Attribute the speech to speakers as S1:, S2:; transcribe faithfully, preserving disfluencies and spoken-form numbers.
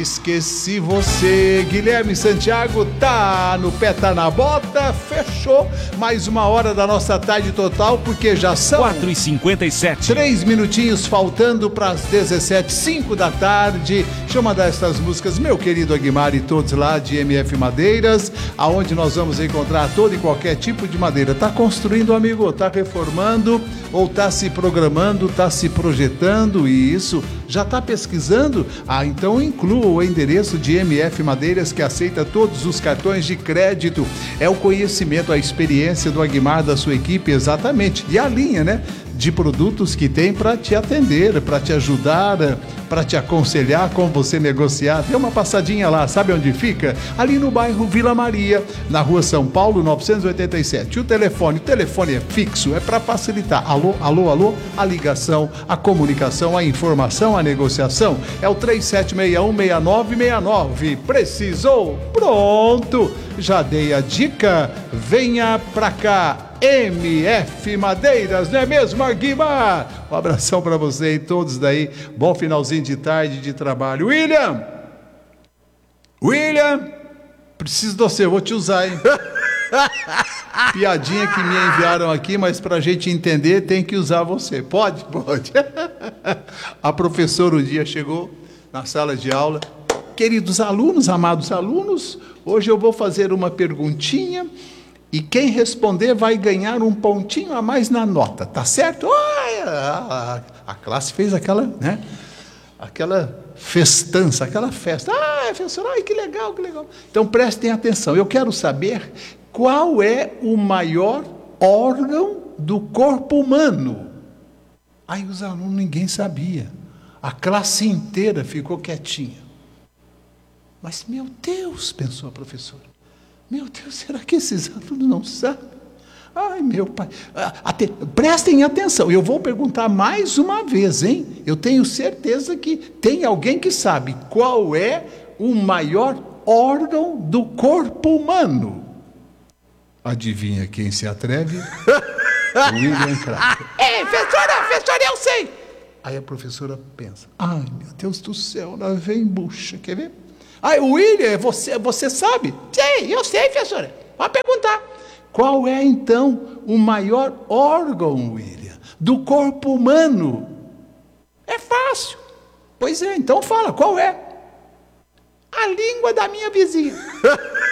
S1: Esqueci você. Guilherme Santiago tá no pé, tá na bota. Fechou mais uma hora da nossa tarde total, porque já são
S2: quatro e cinquenta e sete.
S1: Três minutinhos faltando para as dezessete, cinco da tarde. Deixa eu mandar essas músicas, meu querido Aguimar e todos lá de M F Madeiras, aonde nós vamos encontrar todo e qualquer tipo de madeira. Tá construindo, amigo? Tá reformando? Ou tá se programando? Tá se projetando? E isso, já tá pesquisando? Ah, então inclua o endereço de M F Madeiras, que aceita todos os cartões de crédito. É o conhecimento, a experiência do Aguimar, da sua equipe, exatamente. E a linha, né, de produtos que tem para te atender, para te ajudar, para te aconselhar como você negociar. Dê uma passadinha lá, sabe onde fica? Ali no bairro Vila Maria, na rua São Paulo, novecentos e oitenta e sete. O telefone, o telefone é fixo, é para facilitar. Alô, alô, alô, a ligação, a comunicação, a informação, a negociação. É o três sete seis um, seis nove seis nove. Precisou? Pronto! Já dei a dica. Venha pra cá. M F Madeiras, não é mesmo, Aguimar? Um abração para você e todos daí. Bom finalzinho de tarde de trabalho. William! William! Preciso de você, eu vou te usar, hein? Piadinha que me enviaram aqui, mas pra gente entender tem que usar você. Pode? Pode. A professora um dia chegou na sala de aula. Queridos alunos, amados alunos, hoje eu vou fazer uma perguntinha e quem responder vai ganhar um pontinho a mais na nota, tá certo? Ai, a, a, a classe fez aquela, né? Aquela festança, aquela festa. Ah, professor, ai, que legal, que legal. Então prestem atenção, eu quero saber qual é o maior órgão do corpo humano. Aí os alunos, ninguém sabia. A classe inteira ficou quietinha. Mas, meu Deus, pensou a professora. Meu Deus, será que esses alunos não sabem? Ai, meu pai. Até, prestem atenção, eu vou perguntar mais uma vez, hein? Eu tenho certeza que tem alguém que sabe qual é o maior órgão do corpo humano. Adivinha quem se atreve? William Cracker. Ei, professora, professora, eu sei! Aí a professora pensa, ai, meu Deus do céu, lá vem bucha, quer ver? Ai, William, você, você sabe? Sei, eu sei, professora. Pode perguntar. Qual é, então, o maior órgão, William, do corpo humano? É fácil. Pois é, então fala, qual é? A língua da minha vizinha.